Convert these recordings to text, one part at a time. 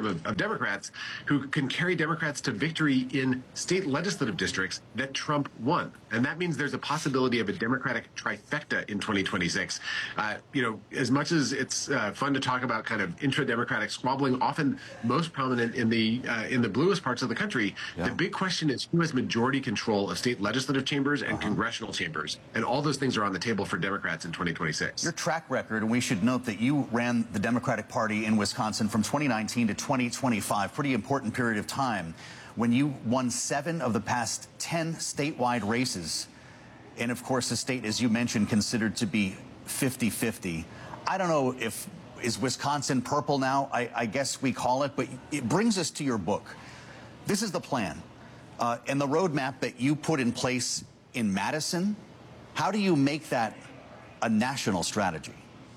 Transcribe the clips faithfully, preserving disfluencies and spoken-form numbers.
of, of Democrats who can carry Democrats to victory in state legislative districts that Trump won. And that means there's a possibility of a Democratic trifecta in twenty twenty-six. Uh, you know, as much as it's uh, fun to talk about kind of intra-Democratic squabbling, often most prominent in the uh, in the bluest parts of the country, yeah. the big question is who has majority control of state legislative chambers and uh-huh. congressional chambers. And all those things are on the table for Democrats in twenty twenty-six. Your track record, and we should note that you ran the Democratic Party in Wisconsin from twenty nineteen to twenty twenty-five, pretty important period of time, when you won seven of the past ten statewide races. And of course, the state, as you mentioned, considered to be fifty fifty. I don't know if, is Wisconsin purple now? I, I guess we call it, but it brings us to your book. This is the plan uh, and the roadmap that you put in place in Madison. How do you make that a national strategy?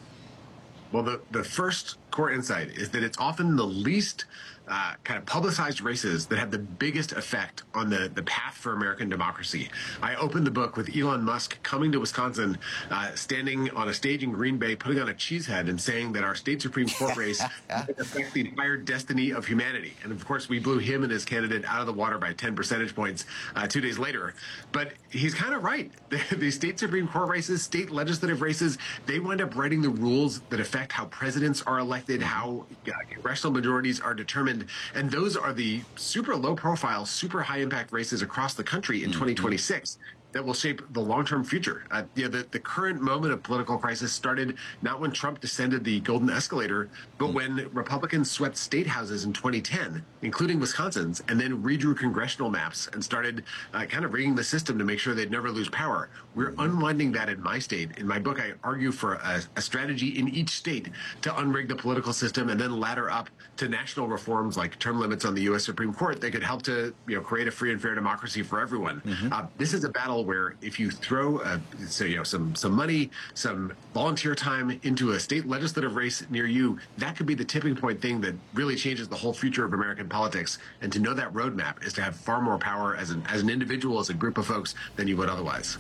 Well, the, the first core insight is that it's often the least uh, kind of publicized races that have the biggest effect on the, the path for American democracy. I opened the book with Elon Musk coming to Wisconsin, uh, standing on a stage in Green Bay, putting on a cheese head and saying that our state Supreme Court race would affect the entire destiny of humanity. And of course, we blew him and his candidate out of the water by ten percentage points uh, two days later. But he's kind of right. The, the state Supreme Court races, state legislative races, they wind up writing the rules that affect how presidents are elected, how uh, congressional majorities are determined. And those are the super low profile, super high impact races across the country in mm-hmm. twenty twenty-six that will shape the long-term future. Uh, you know, the, the current moment of political crisis started not when Trump descended the golden escalator, but when Republicans swept state houses in twenty ten, including Wisconsin's, and then redrew congressional maps and started uh, kind of rigging the system to make sure they'd never lose power. We're unwinding that in my state. In my book, I argue for a, a strategy in each state to unrig the political system and then ladder up to national reforms like term limits on the U S Supreme Court that could help to you know create a free and fair democracy for everyone. Mm-hmm. Uh, this is a battle where if you throw uh, so, you know some some money, some volunteer time into a state legislative race near you, that could be the tipping point thing that really changes the whole future of American politics. And to know that roadmap is to have far more power as an as an individual, as a group of folks, than you would otherwise.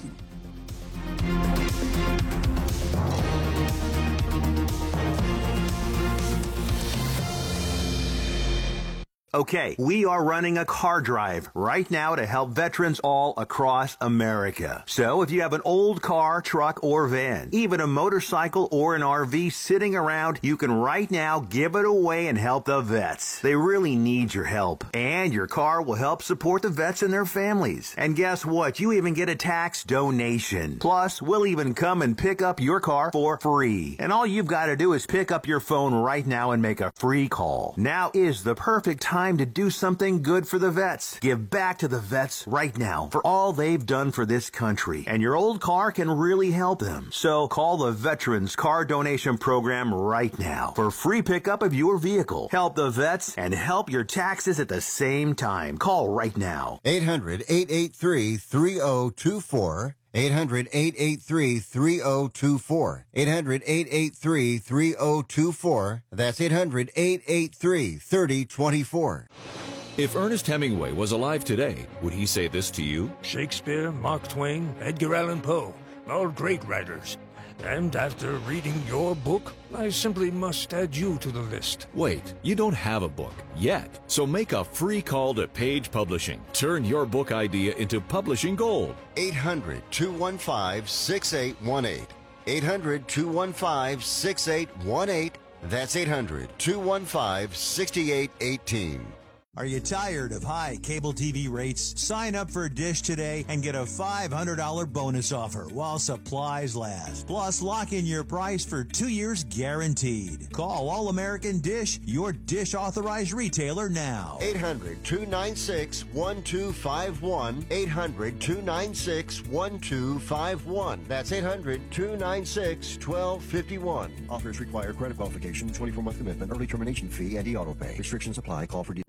Okay, we are running a car drive right now to help veterans all across America. So if you have an old car, truck, or van, even a motorcycle or an R V sitting around, you can right now give it away and help the vets. They really need your help. And your car will help support the vets and their families. And guess what? You even get a tax donation. Plus, we'll even come and pick up your car for free. And all you've got to do is pick up your phone right now and make a free call. Now is the perfect time Time to do something good for the vets. Give back to the vets right now for all they've done for this country. And your old car can really help them. So call the Veterans Car Donation Program right now for free pickup of your vehicle. Help the vets and help your taxes at the same time. Call right now. eight hundred, eight eight three, three zero two four. eight hundred, eight eight three, three zero two four. eight hundred, eight eight three, three zero two four. That's eight hundred, eight eight three, three zero two four. If Ernest Hemingway was alive today, would he say this to you? Shakespeare, Mark Twain, Edgar Allan Poe, all great writers. And after reading your book, I simply must add you to the list. Wait, you don't have a book yet. So make a free call to Page Publishing. Turn your book idea into publishing gold. eight hundred, two one five, six eight one eight. eight hundred, two one five, six eight one eight. That's eight hundred, two one five, six eight one eight. Are you tired of high cable T V rates? Sign up for Dish today and get a five hundred dollars bonus offer while supplies last. Plus, lock in your price for two years guaranteed. Call All American Dish, your Dish authorized retailer now. eight hundred, two nine six, one two five one. eight hundred, two nine six, one two five one. That's eight hundred, two nine six, one two five one. Offers require credit qualification, twenty-four month commitment, early termination fee, and e-auto pay. Restrictions apply. Call for details.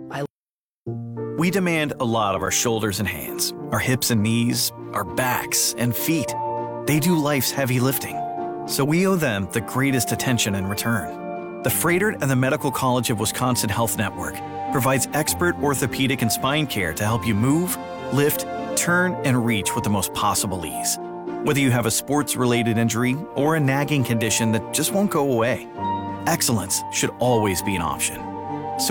We demand a lot of our shoulders and hands, our hips and knees, our backs and feet. They do life's heavy lifting, so we owe them the greatest attention in return. The Froedtert and the Medical College of Wisconsin Health Network provides expert orthopedic and spine care to help you move, lift, turn, and reach with the most possible ease. Whether you have a sports-related injury or a nagging condition that just won't go away, excellence should always be an option.